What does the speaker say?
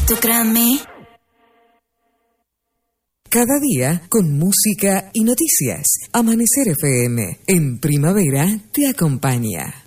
¿Tú crees en mí? Cada día con música y noticias. Amanecer FM en primavera te acompaña.